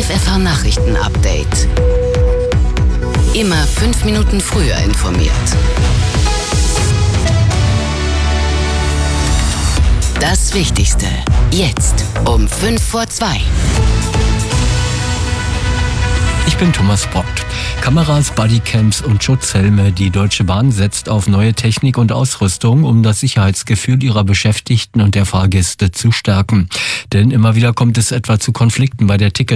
Live FH Nachrichten Update. Immer 5 Minuten früher informiert. Das Wichtigste jetzt um 1:55. Ich bin Thomas Brott. Kameras, Bodycams und Schutzhelme. Die Deutsche Bahn setzt auf neue Technik und Ausrüstung, um das Sicherheitsgefühl ihrer Beschäftigten und der Fahrgäste zu stärken. Denn immer wieder kommt es etwa zu Konflikten bei der